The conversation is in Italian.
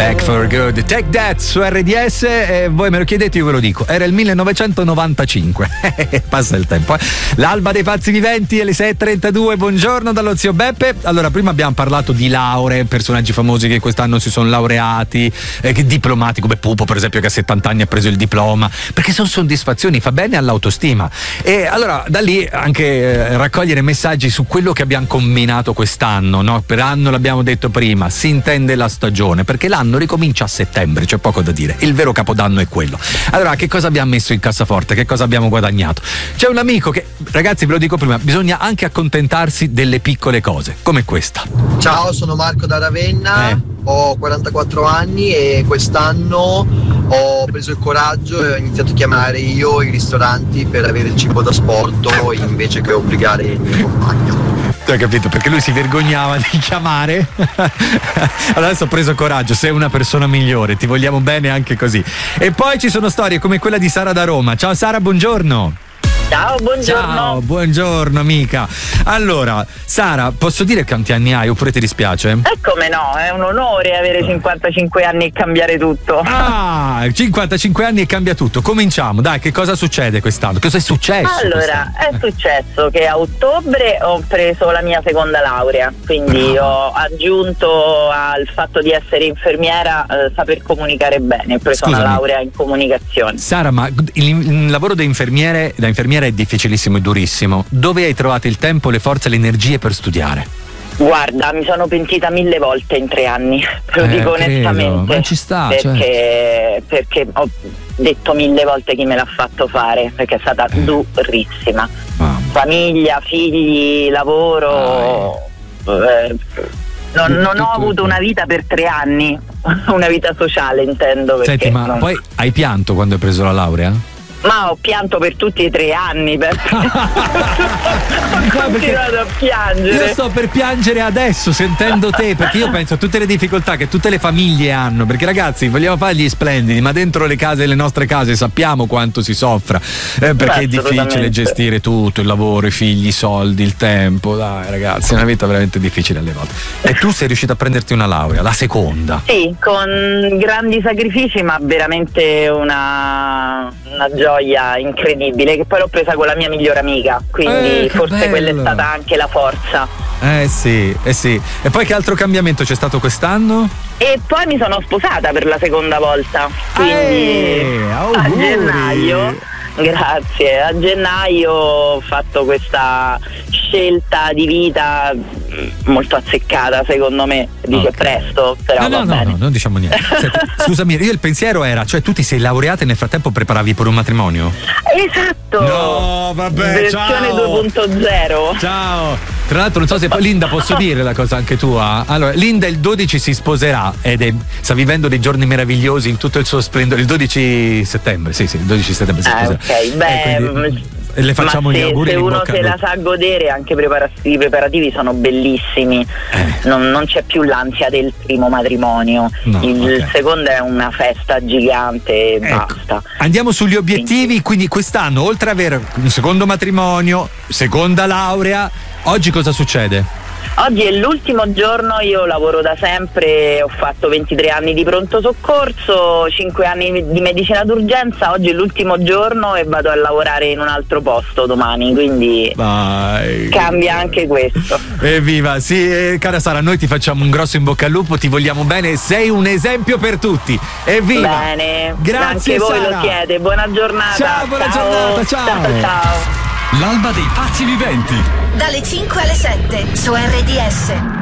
Back for Good, Take That su RDS. E voi me lo chiedete, io ve lo dico, era il 1995. Passa il tempo. L'alba dei pazzi viventi alle 6:32. Buongiorno dallo zio Beppe. Allora, prima abbiamo parlato di lauree, personaggi famosi che quest'anno si sono laureati, diplomati come Pupo per esempio, che a 70 anni ha preso il diploma, perché sono soddisfazioni, fa bene all'autostima. E allora da lì anche raccogliere messaggi su quello che abbiamo combinato quest'anno, no? Per anno, l'abbiamo detto prima, si intende la stagione, perché l'anno ricomincia a settembre, c'è poco da dire, il vero capodanno è quello. Allora, che cosa abbiamo messo in cassaforte, che cosa abbiamo guadagnato? C'è un amico che, ragazzi, ve lo dico prima, bisogna anche accontentarsi delle piccole cose, come questa. Ciao, sono Marco da Ravenna, ho 44 anni e quest'anno ho preso il coraggio e ho iniziato a chiamare io i ristoranti per avere il cibo da sporto invece che obbligare il mio compagno. Hai capito? Perché lui si vergognava di chiamare. Adesso ho preso coraggio, sei una persona migliore, ti vogliamo bene anche così. E poi ci sono storie come quella di Sara da Roma. Ciao Sara, buongiorno. Ciao, buongiorno. Ciao, buongiorno amica. Allora, Sara, posso dire quanti anni hai oppure ti dispiace? Come no, è un onore avere 55 anni e cambiare tutto. Ah, 55 anni e cambia tutto. Cominciamo, dai, che cosa succede quest'anno? Cosa è successo? Allora, è successo che a ottobre ho preso la mia seconda laurea, quindi ho aggiunto al fatto di essere infermiera saper comunicare bene. Ho preso una laurea in comunicazione. Sara, ma il lavoro da infermiera è difficilissimo e durissimo. Dove hai trovato il tempo, le forze e le energie per studiare? Guarda, mi sono pentita 1000 volte in 3 anni, te lo dico onestamente. Ma ci sta, perché ho detto 1000 volte chi me l'ha fatto fare, perché è stata durissima. Famiglia, figli, lavoro. Non ho avuto una vita per 3 anni, una vita sociale intendo. Senti, ma poi hai pianto quando hai preso la laurea? Ma ho pianto per tutti i 3 anni perché ho continuato a piangere. Io sto per piangere adesso sentendo te, perché io penso a tutte le difficoltà che tutte le famiglie hanno, perché ragazzi vogliamo fare gli splendidi, ma dentro le case, le nostre case sappiamo quanto si soffra, perché è difficile gestire tutto, il lavoro, i figli, i soldi, il tempo. Dai ragazzi, è una vita veramente difficile alle volte. E tu sei riuscita a prenderti una laurea, la seconda? Sì, con grandi sacrifici, ma veramente una gioia incredibile, che poi l'ho presa con la mia migliore amica, quindi forse quella è stata anche la forza. Sì. E poi che altro cambiamento c'è stato quest'anno? E poi mi sono sposata per la seconda volta, quindi a gennaio. Grazie, a gennaio ho fatto questa scelta di vita molto azzeccata, secondo me. Dice presto, però va bene. No, non diciamo niente. Senti, scusami, io il pensiero era, cioè tu ti sei laureata e nel frattempo preparavi per un matrimonio? Esatto. No, vabbè, versione 2.0. Ciao. Tra l'altro non so se poi Linda posso dire la cosa anche tua. Allora, Linda il 12 si sposerà sta vivendo dei giorni meravigliosi in tutto il suo splendore. Il 12 settembre, sì, il 12 settembre si sposerà. Ok, le facciamo gli auguri. Se uno se la sa godere, anche i preparativi sono bellissimi. Non c'è più l'ansia del primo matrimonio. Il secondo è una festa gigante e basta. Andiamo sugli obiettivi. Quindi quest'anno, oltre ad avere un secondo matrimonio, seconda laurea, oggi cosa succede? Oggi è l'ultimo giorno, io lavoro da sempre, ho fatto 23 anni di pronto soccorso, 5 anni di medicina d'urgenza, oggi è l'ultimo giorno e vado a lavorare in un altro posto domani, quindi cambia anche questo. Evviva, sì, cara Sara, noi ti facciamo un grosso in bocca al lupo, ti vogliamo bene, sei un esempio per tutti. Evviva! Bene, grazie, anche voi Sara. lo siete, buona giornata. Ciao, buona giornata, ciao. L'alba dei pazzi viventi. Dalle 5 alle 7 su RDS.